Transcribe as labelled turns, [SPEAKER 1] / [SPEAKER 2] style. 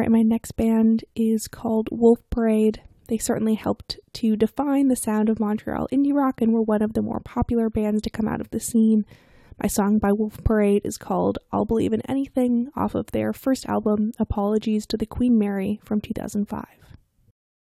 [SPEAKER 1] Alright, my next band is called Wolf Parade. They certainly helped to define the sound of Montreal indie rock and were one of the more popular bands to come out of the scene. My song by Wolf Parade is called I'll Believe in Anything off of their first album, Apologies to the Queen Mary from 2005.